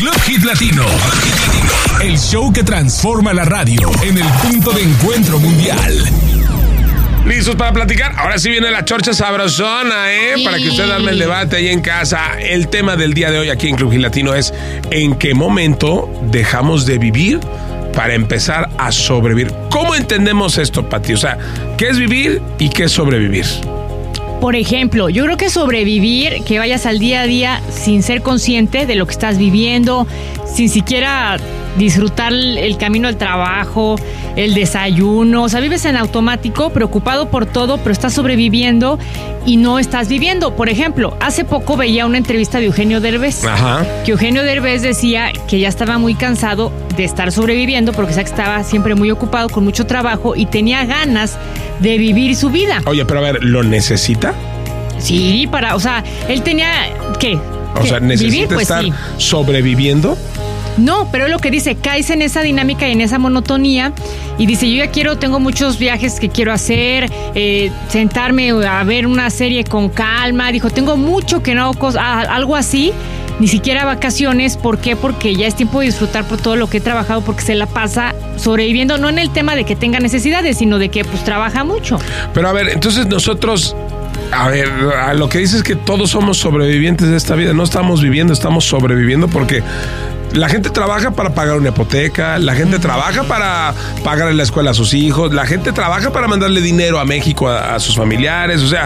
Club Hit Latino. El show que transforma la radio en el punto de encuentro mundial. ¿Listos para platicar? Ahora sí viene la chorcha sabrosona, ¿eh? Sí. Para que usted arme el debate ahí en casa. El tema del día de hoy aquí en Club Hit Latino es ¿en qué momento dejamos de vivir para empezar a sobrevivir? ¿Cómo entendemos esto, Pati? O sea, ¿qué es vivir y qué es sobrevivir? Por ejemplo, yo creo que sobrevivir, que vayas al día a día sin ser consciente de lo que estás viviendo, sin siquiera disfrutar el camino al trabajo, el desayuno. O sea, vives en automático, preocupado por todo, pero estás sobreviviendo y no estás viviendo. Por ejemplo, hace poco veía una entrevista de Eugenio Derbez. Ajá. Que Eugenio Derbez decía que ya estaba muy cansado de estar sobreviviendo porque estaba siempre muy ocupado con mucho trabajo y tenía ganas de vivir su vida. Oye, pero a ver, ¿lo necesita? Sí, o sea, él tenía, ¿qué? O sea, ¿necesita vivir? Pues estar sí. sobreviviendo? No, pero es lo que dice, caes en esa dinámica y en esa monotonía y dice, yo ya tengo muchos viajes que quiero hacer, sentarme a ver una serie con calma, dijo, tengo mucho que no hago algo así, ni siquiera vacaciones. ¿Por qué? Porque ya es tiempo de disfrutar por todo lo que he trabajado, porque se la pasa sobreviviendo, no en el tema de que tenga necesidades, sino de que pues trabaja mucho. Pero a ver, entonces nosotros... A ver, a lo que dices es que todos somos sobrevivientes de esta vida. No estamos viviendo, estamos sobreviviendo porque la gente trabaja para pagar una hipoteca, la gente trabaja para pagar en la escuela a sus hijos, la gente trabaja para mandarle dinero a México a sus familiares, o sea,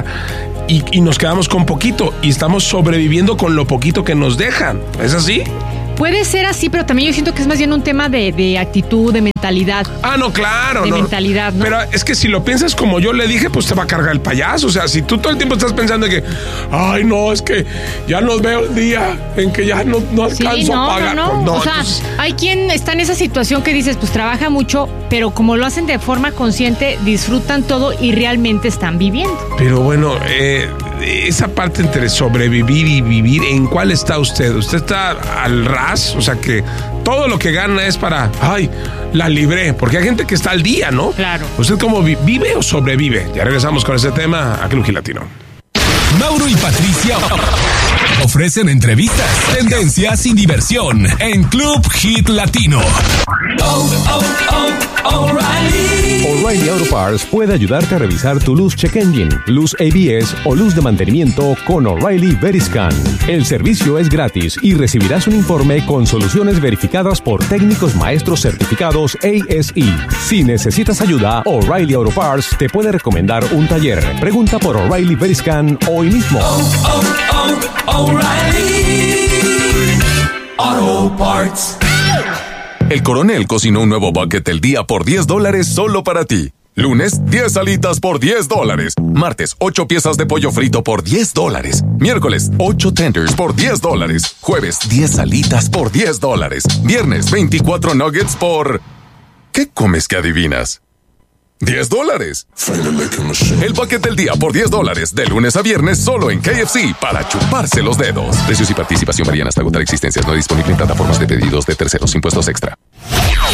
y nos quedamos con poquito y estamos sobreviviendo con lo poquito que nos dejan. ¿Es así? Puede ser así, pero también yo siento que es más bien un tema de actitud, de mentalidad. Ah, no, claro. De mentalidad, ¿no? Pero es que si lo piensas como yo le dije, pues te va a cargar el payaso. O sea, si tú todo el tiempo estás pensando en que, ay, no, es que ya no veo el día en que ya no alcanzo a pagar. No. O sea, entonces... hay quien está en esa situación que dices, pues trabaja mucho, pero como lo hacen de forma consciente, disfrutan todo y realmente están viviendo. Pero bueno, esa parte entre sobrevivir y vivir, ¿en cuál está usted? ¿Usted está al ras? O sea, que todo lo que gana es para, ay, la libré, porque hay gente que está al día, ¿no? Claro. ¿Usted cómo vive o sobrevive? Ya regresamos con ese tema a Club Hit Latino. Mauro y Patricia ofrecen entrevistas, tendencias y diversión en Club Hit Latino. O'Reilly Auto Parts puede ayudarte a revisar tu luz check engine, luz ABS o luz de mantenimiento con O'Reilly Veriscan. El servicio es gratis y recibirás un informe con soluciones verificadas por técnicos maestros certificados ASE. Si necesitas ayuda, O'Reilly Auto Parts te puede recomendar un taller. Pregunta por O'Reilly Veriscan hoy mismo. O'Reilly Auto Parts. El Coronel cocinó un nuevo bucket del día por $10 solo para ti. Lunes, 10 alitas por $10. Martes, 8 piezas de pollo frito por $10. Miércoles, 8 tenders por $10. Jueves, 10 alitas por $10. Viernes, 24 nuggets por... ¿Qué comes que adivinas? $10. El bucket del día por $10, de lunes a viernes solo en KFC para chuparse los dedos. Precios y participación varían hasta agotar existencias. No disponible en plataformas de pedidos de terceros. Impuestos extra.